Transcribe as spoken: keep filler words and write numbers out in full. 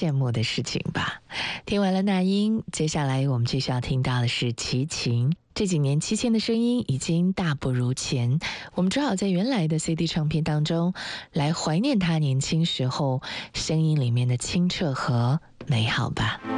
羡慕的事情吧。听完了那英，接下来我们继续要听到的是齐秦。这几年齐秦的声音已经大不如前，我们只好在原来的 C D 唱片当中来怀念他年轻时候声音里面的清澈和美好吧。